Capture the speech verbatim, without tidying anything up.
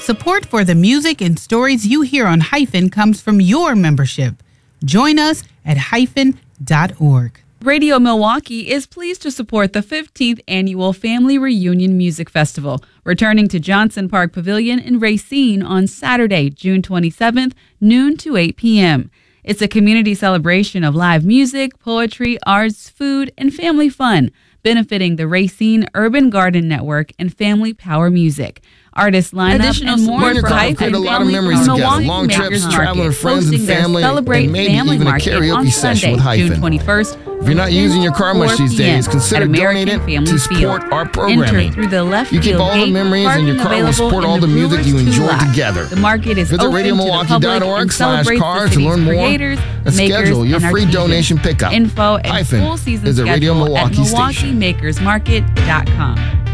Support for the music and stories you hear on Hyphen comes from your membership. Join us at hyphen dot org. Radio Milwaukee is pleased to support the fifteenth Annual Family Reunion Music Festival, returning to Johnson Park Pavilion in Racine on Saturday, June twenty-seventh, noon to eight p.m. It's a community celebration of live music, poetry, arts, food, and family fun, benefiting the Racine Urban Garden Network and Family Power Music. Artist lineup Additional and more support for for Hyphen a lot of Family memories from together. Milwaukee Long trips, Makers traveling Market, with friends and hosting their family, Celebrate and maybe Family even a Market karaoke on session Sunday, with Hyphen. June twenty-first. If you're not using your car much these days, consider donating to support our programming. Enter through the left You keep field all the gate, memories and your parking car will support available all in the music Brewers you Two enjoy Lots. together. The market is Visit open radio to the milwaukee public dot org and slash celebrates cars the to city's learn more creators, and schedule makers, your and free artisans. donation pickup. Info and Hyphen full season is a Radio schedule Milwaukee at milwaukee station. makers market dot com.